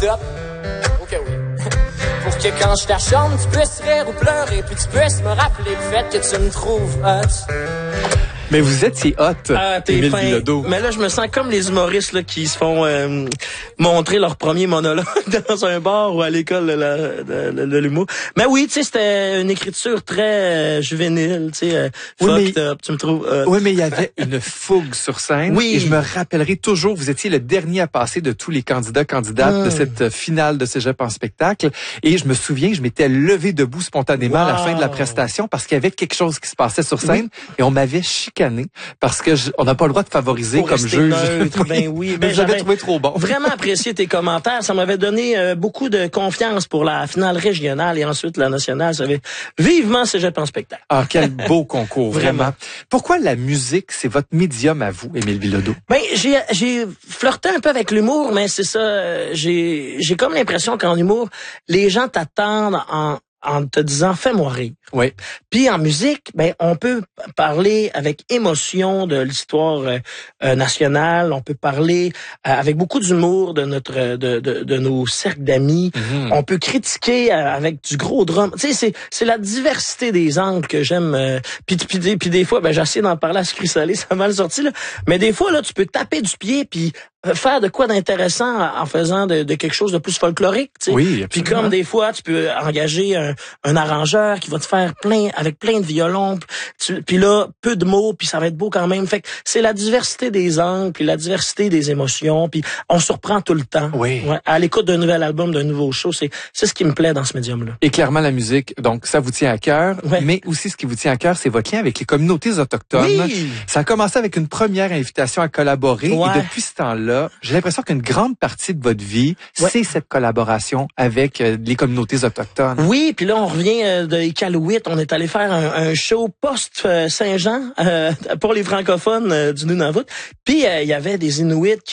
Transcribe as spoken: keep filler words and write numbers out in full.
top. Ok, oui. Pour que quand je t'achante, tu puisses rire ou pleurer, puis tu puisses me rappeler le fait que tu me trouves hot. Mais vous étiez hot, ah, Émile Bilodeau. Mais là, je me sens comme les humoristes là, qui se font euh, montrer leur premier monologue dans un bar ou à l'école de, la, de, de, de l'humour. Mais oui, tu sais, c'était une écriture très euh, juvénile, tu sais, euh, oui, fucked mais, up, tu me trouves hot. Oui, mais il y avait une fougue sur scène. Oui. Et je me rappellerai toujours, vous étiez le dernier à passer de tous les candidats, candidates mmh. de cette finale de Cégep en spectacle. Et je me souviens, je m'étais levé debout spontanément wow. à la fin de la prestation parce qu'il y avait quelque chose qui se passait sur scène oui. et on m'avait chicané. Parce que je, on n'a pas le droit de favoriser pour comme juge. Neutre, oui. Ben oui, ben j'avais trouvé trop bon. Vraiment apprécié tes commentaires. Ça m'avait donné euh, beaucoup de confiance pour la finale régionale et ensuite la nationale. Ça avait vivement Cégep en spectacle. Ah, quel beau concours, vraiment. vraiment. Pourquoi la musique, c'est votre médium à vous, Émile Bilodeau? Ben, j'ai, j'ai flirté un peu avec l'humour, mais c'est ça. J'ai, j'ai comme l'impression qu'en humour, les gens t'attendent en en te disant fais-moi rire. Oui. Puis en musique, ben on peut parler avec émotion de l'histoire euh, nationale, on peut parler euh, avec beaucoup d'humour de notre de de, de nos cercles d'amis, mm-hmm. on peut critiquer euh, avec du gros drum. Tu sais c'est c'est la diversité des angles que j'aime euh, puis puis des puis des fois ben j'essaie d'en parler à sucré salé, ça a mal sorti là, mais des fois là tu peux taper du pied puis faire de quoi d'intéressant en faisant de, de quelque chose de plus folklorique, tu sais. Oui, puis comme des fois tu peux engager un, un arrangeur qui va te faire plein avec plein de violons, puis là peu de mots, puis ça va être beau quand même. Fait que c'est la diversité des angles, puis la diversité des émotions, puis on surprend tout le temps. Oui. Ouais, à l'écoute d'un nouvel album, d'un nouveau show, c'est c'est ce qui me plaît dans ce médium-là. Et clairement la musique, donc ça vous tient à cœur, ouais. mais aussi ce qui vous tient à cœur, c'est votre lien avec les communautés autochtones. Oui. Ça a commencé avec une première invitation à collaborer, ouais. et depuis ce temps-là, j'ai l'impression qu'une grande partie de votre vie, ouais. c'est cette collaboration avec euh, les communautés autochtones. Oui, puis là on revient euh, de Iqaluit, on est allé faire un, un show post-Saint-Jean euh, pour les francophones euh, du Nunavut. Puis il euh, y avait des Inuits qui